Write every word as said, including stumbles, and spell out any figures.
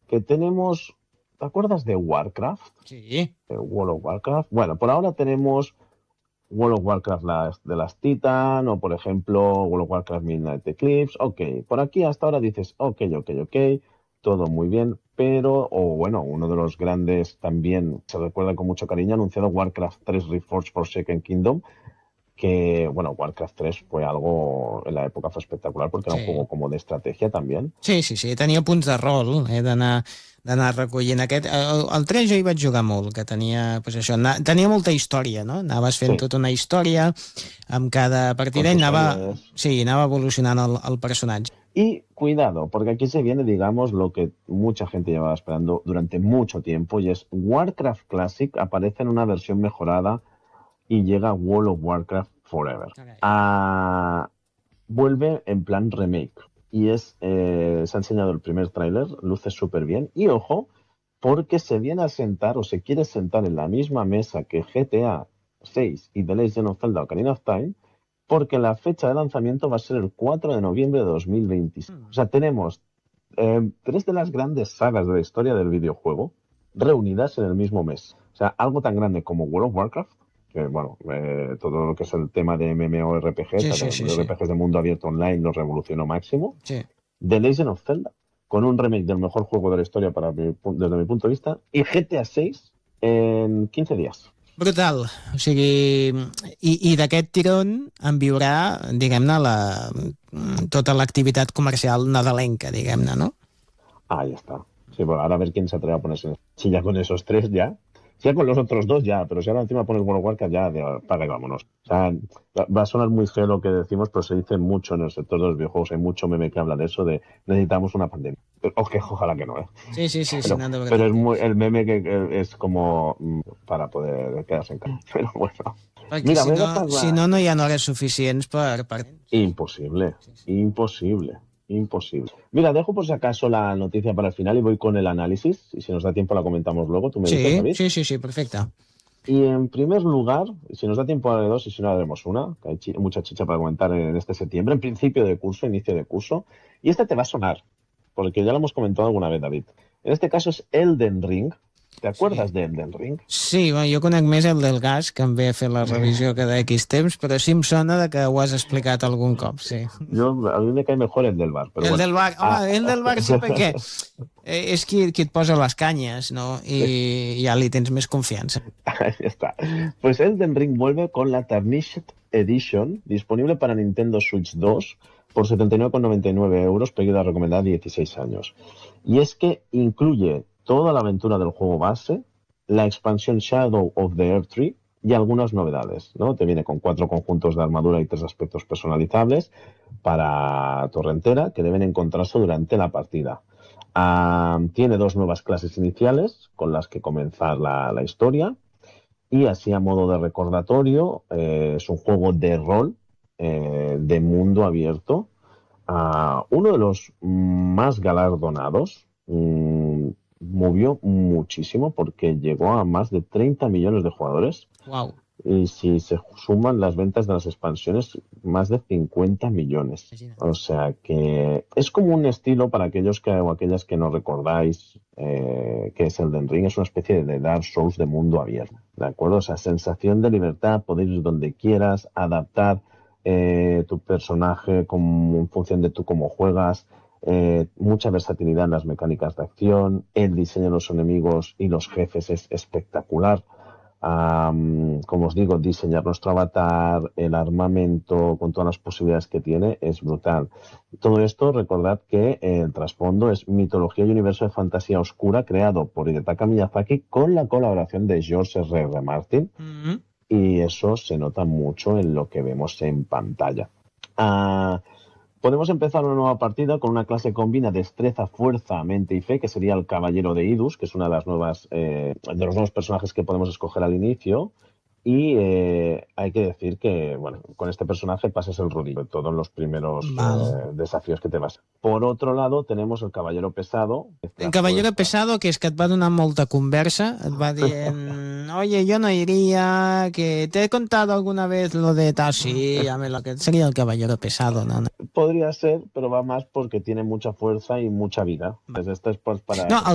que tenemos... ¿Te acuerdas de Warcraft? Sí. De World of Warcraft. Bueno, por ahora tenemos World of Warcraft las, de las Titan, o por ejemplo World of Warcraft Midnight Eclipse. Ok, por aquí hasta ahora dices, ok, ok, ok, todo muy bien, pero, o bueno, uno de los grandes también, se recuerda con mucho cariño, anunciado Warcraft tres Reforged Forsaken Kingdom, que, bueno, Warcraft tres fue algo, en la época fue espectacular, porque era un Sí. juego como de estrategia también. Sí, sí, sí, tenia punts de rol, eh, d'anar d'anar recollint aquest. El, el tres jo hi vaig jugar molt, que tenia, pues això, na, tenia molta història, no? Anaves fent Sí, tota una història amb cada con partida i tus anava, héroes. sí, anava evolucionant el, el personatge. Y cuidado, porque aquí se viene, digamos, lo que mucha gente llevaba esperando durante mucho tiempo, y es Warcraft Classic aparece en una versión mejorada y llega World of Warcraft Forever. Okay. Ah, vuelve en plan remake. Y es, eh, se ha enseñado el primer tráiler, luce súper bien. Y ojo, porque se viene a sentar o se quiere sentar en la misma mesa que G T A seis y The Legend of Zelda Ocarina of Time, porque la fecha de lanzamiento va a ser el cuatro de noviembre de dos mil veintiséis. O sea, tenemos eh, tres de las grandes sagas de la historia del videojuego reunidas en el mismo mes. O sea, algo tan grande como World of Warcraft, que bueno, eh, todo lo que es el tema de MMORPGs, Sí, o sí, sea, sí, de sí. R P Gs de mundo abierto online, lo revolucionó máximo. Sí. The Legend of Zelda, con un remake del mejor juego de la historia para mi, desde mi punto de vista, y G T A seis en quince días. Brutal. O sigui, i, i d'aquest tirón en viurà, diguem-ne, la, tota l'activitat comercial nadalenca, diguem-ne, no? Ahí está. Sí, bueno, ahora a ver quién se atreve a ponerse. Si ya con esos tres ya. Si ya con los otros dos ya, pero si ahora encima pones World of Warcraft ya, de, paga y vámonos. O sea, va a sonar muy feo lo que decimos, pero se dice mucho en el sector de los videojuegos. Hay mucho meme que habla de eso, de necesitamos una pandemia. Ok, ojalá que no, ¿eh? Sí, sí, sí, Pero, sí, no, de pero veritat. es muy, el meme que, que es como mm, para poder quedarse en casa. Pero bueno. Perquè Mira, si voy a no, si dejarla. no, no hi ha hores suficients per... per... Imposible, imposible, imposible. Mira, dejo por si acaso la noticia para el final y voy con el análisis. Y si nos da tiempo la comentamos luego. ¿Tú me dices, Sí, David? sí, sí, sí, perfecte. Y en primer lugar, si nos da tiempo haré dos y si no haremos una, que hay chi mucha chicha para comentar en este septiembre, en principio de curso, inicio de curso. Y este te va a sonar, porque ya lo hemos comentado alguna vez, David. En este caso es Elden Ring. ¿Te acuerdas Sí. de Elden Ring? Sí, bueno, jo conec més el del gas, que em ve a fer la revisió cada X temps, però sí em sona de que ho has explicat algun cop, sí. Yo, a mí me cae mejor el del bar, pero El bueno. del bar, home, Ah, el del bar sí, perquè eh, és qui, qui et posa les canyes, no? I ja li tens més confiança. Ahí está. Pues Elden Ring vuelve con la Tarnished Edition, disponible para Nintendo Switch dos por setenta y nueve con noventa y nueve euros, pedida recomendada dieciséis años. Y es que incluye toda la aventura del juego base, la expansión Shadow of the Erdtree y algunas novedades, ¿no? Te viene con cuatro conjuntos de armadura y tres aspectos personalizables para torrentera que deben encontrarse durante la partida. Um, tiene dos nuevas clases iniciales con las que comenzar la, la historia. Y así a modo de recordatorio, eh, es un juego de rol eh, de mundo abierto. Uh, uno de los más galardonados. Mmm, movió muchísimo porque llegó a más de treinta millones de jugadores. Wow. Y si se suman las ventas de las expansiones, más de cincuenta millones. O sea que es como un estilo para aquellos que o aquellas que no recordáis eh, que es Elden Ring. Es una especie de Dark Souls de mundo abierto, ¿de acuerdo? O sea, sensación de libertad, poder ir donde quieras, adaptar eh, tu personaje como, en función de tú cómo juegas. Eh, mucha versatilidad en las mecánicas de acción. El diseño de los enemigos y los jefes es espectacular. Um, como os digo, diseñar nuestro avatar, el armamento con todas las posibilidades que tiene es brutal. Todo esto, recordad que el trasfondo es mitología y universo de fantasía oscura creado por Hidetaka Miyazaki con la colaboración de George R R. Martin. Mm-hmm. Y eso se nota mucho en lo que vemos en pantalla. Uh, Podemos empezar una nueva partida con una clase que combina destreza, fuerza, mente y fe, que sería el Caballero de Idus, que es una de las nuevas eh, de los nuevos personajes que podemos escoger al inicio. Y eh, hay que decir que, bueno, con este personaje pasas el rodillo de todos los primeros eh, desafíos que te vas. Por otro lado, tenemos el Caballero Pesado. El Caballero Pesado, que és que et va donar molta conversa, et va dient, oye, yo no iría, que te he contado alguna vez lo de tal, sí, ya me lo que sería el Caballero Pesado, ¿no? Podría ser, pero va más porque tiene mucha fuerza y mucha vida. Entonces, esto es pues para... No, el